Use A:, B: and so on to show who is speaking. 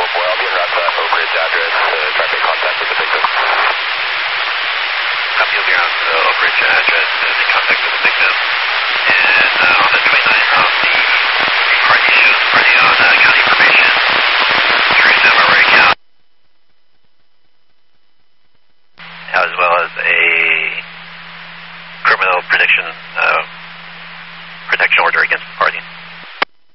A: I'll be en route to that Oak Ridge address to try to make contact with the victim.
B: Copy, you'll be around to the Oak Ridge address to make contact with the victim. And on the 29th of the party shows party on county information. Through Samurai County. As well as a criminal protection order against the party.